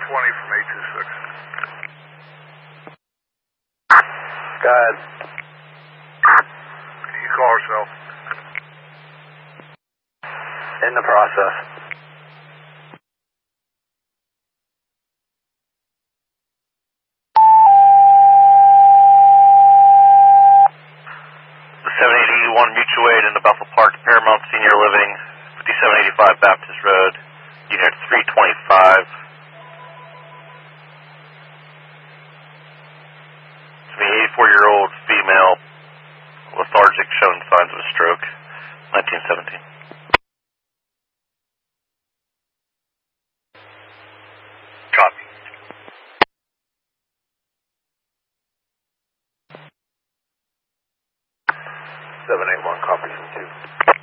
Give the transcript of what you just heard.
from 826. Go ahead. Can you call herself? In the process. The 7881 Mutual Aid in the Bethel Park, Paramount Senior Living, 5785 Baptist Road, Unit 325. It's me, 84-year-old female, lethargic, showing signs of a stroke, 1917. Copy. 781 copies from 2.